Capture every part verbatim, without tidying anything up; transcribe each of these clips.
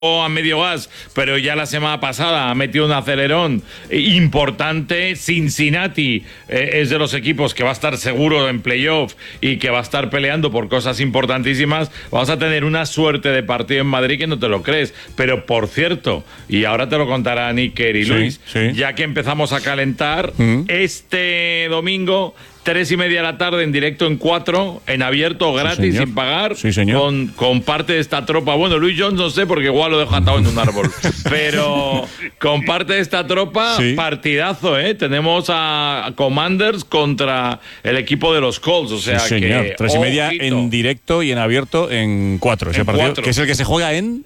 a medio gas, pero ya la semana pasada ha metido un acelerón importante. Cincinnati eh, es de los equipos que va a estar seguro en playoff y que va a estar peleando por cosas importantísimas. Vamos a tener una suerte de partido en Madrid que no te lo crees. Pero por cierto, y ahora te lo contarán Iker y sí, Luis, sí. ya que empezamos a calentar, mm. este domingo tres y media de la tarde en directo en cuatro, en abierto, gratis, sí, sin pagar, sí, señor. Con, con parte de esta tropa. Bueno, Luis Jones no sé, porque igual lo dejo atado en un árbol. Pero con parte de esta tropa, sí. partidazo, ¿eh? Tenemos a Commanders contra el equipo de los Colts. O sea, sí, señor. que. Tres y media en directo y en abierto en cuatro. Ese en partido, cuatro. que es el que se juega en,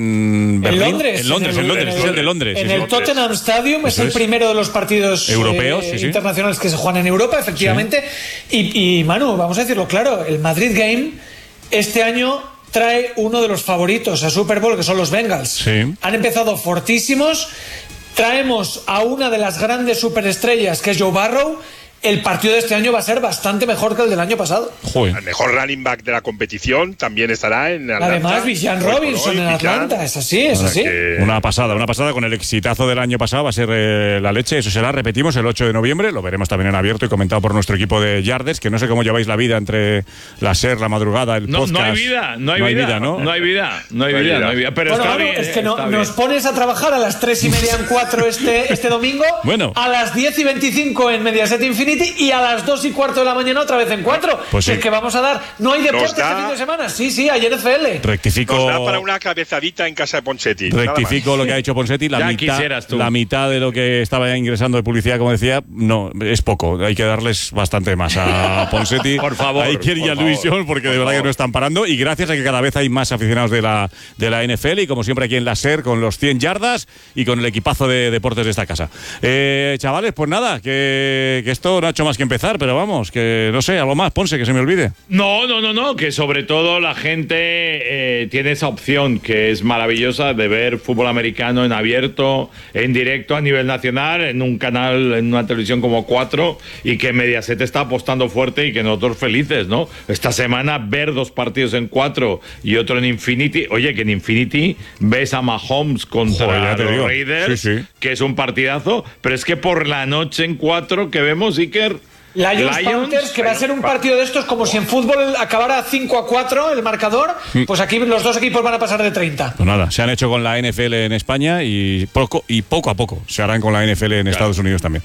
en Berlín. En Londres. En Londres, en, el, en Londres. En el, es el de Londres. En sí, el sí. Tottenham Stadium. Es el primero de los partidos europeos, eh, sí, sí. internacionales que se juegan en Europa, efectivamente. Sí. Y, y Manu, vamos a decirlo claro, el Madrid Game este año trae uno de los favoritos a Super Bowl, que son los Bengals. Sí. Han empezado fortísimos. Traemos a una de las grandes superestrellas, que es Joe Burrow. El partido de este año va a ser bastante mejor que el del año pasado. Joder. El mejor running back de la competición también estará en Atlanta. Además, Bijan Robinson en Atlanta, es así, es así. Que... Una pasada, una pasada con el exitazo del año pasado, va a ser eh, la leche. Eso será, repetimos, el ocho de noviembre. Lo veremos también en abierto y comentado por nuestro equipo de Yarders, que no sé cómo lleváis la vida entre la SER, la madrugada, el no, podcast. No hay vida, no hay, no hay vida, vida, ¿no? No hay vida, no hay vida, no hay vida. Pero bueno, está bueno, bien. Es que no, está nos bien. pones a trabajar a las tres y media en cuatro este, este domingo, bueno. a las diez y veinticinco en Mediaset Infinity y a las dos y cuarto de la mañana otra vez en cuatro. Pues sí. Es que vamos a dar. No hay deporte da... este fin de semana. Sí, sí, hay N F L. Rectifico. Nos da para una cabezadita en casa de Ponsetti. Rectifico lo que ha dicho Ponsetti. La ya mitad, tú. la mitad de lo que estaba ya ingresando de publicidad, como decía, no, es poco. Hay que darles bastante más a Ponsetti. Por favor. A Iker y a Luis Jones, porque de verdad favor. que no están parando. Y gracias a que cada vez hay más aficionados de la, de la N F L. Y como siempre aquí en la SER, con los cien yardas y con el equipazo de deportes de esta casa. Eh, chavales, pues nada, que, que esto no ha hecho más que empezar, pero vamos, que no sé, algo más, Ponce, que se me olvide. No, no, no, no, que sobre todo la gente eh, tiene esa opción que es maravillosa de ver fútbol americano en abierto, en directo a nivel nacional, en un canal, en una televisión como cuatro, y que Mediaset está apostando fuerte y que nosotros felices, ¿no? Esta semana ver dos partidos en cuatro y otro en Infinity. Oye, que en Infinity ves a Mahomes contra Joder, los digo. Raiders, sí, sí. que es un partidazo, pero es que por la noche en cuatro que vemos, Iker... Lions, Lions Panthers, que va a ser un partido de estos como si en fútbol acabara cinco a cuatro el marcador, pues aquí los dos equipos van a pasar de treinta. Pues nada, se han hecho con la N F L en España y poco, y poco a poco se harán con la N F L en claro. Estados Unidos también.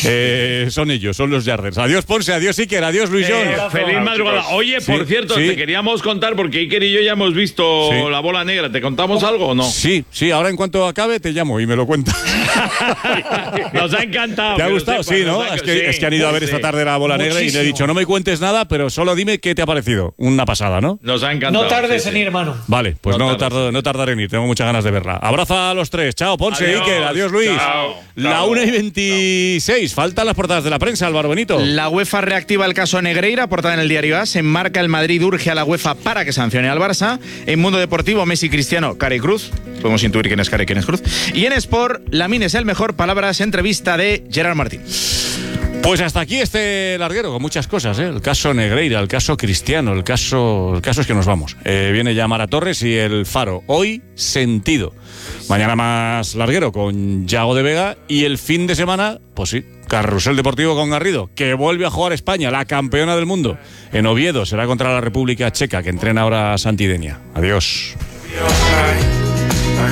Eh, son ellos, son los Yarders. Adiós Ponce, adiós Iker, adiós Luis Jones. Eh, feliz madrugada. Oye, sí, por cierto, sí. te queríamos contar, porque Iker y yo ya hemos visto sí. La Bola Negra. ¿Te contamos algo o no? Sí, sí, ahora en cuanto acabe te llamo y me lo cuentas. Nos ha encantado. ¿Te ha gustado? Sepas, sí, ¿no? Es que, sí, es que han ido a ver sí. esta tarde La Bola Muchísimo. Negra y le he dicho, no me cuentes nada, pero solo dime qué te ha parecido. Una pasada, ¿no? Nos ha encantado. No tardes sí, en sí. ir, hermano. Vale, pues no, no, no, tardo, no tardaré en ir. Tengo muchas ganas de verla. Abraza a los tres. Chao, Ponce, adiós. Iker. Adiós, Luis. Chao. La Chao. una y veintiséis. Faltan las portadas de la prensa, Álvaro Benito. La UEFA reactiva el caso Negreira, portada en el diario A S. En Marca, el Madrid urge a la UEFA para que sancione al Barça. En Mundo Deportivo, Messi, Cristiano, Cara y Cruz. Podemos intuir quién es Cara y quién es Cruz. Y en Sport, Lamine es el mejor. Palabras, entrevista de Gerard Martín. Pues hasta aquí este larguero con muchas cosas, ¿eh? El caso Negreira, el caso Cristiano, el caso, el caso es que nos vamos. Eh, viene ya Mara Torres y el Faro. Hoy, sentido. Mañana más larguero con Yago de Vega y el fin de semana, pues sí, Carrusel Deportivo con Garrido, que vuelve a jugar España, la campeona del mundo. En Oviedo será contra la República Checa, que entrena ahora Santidenia. Adiós.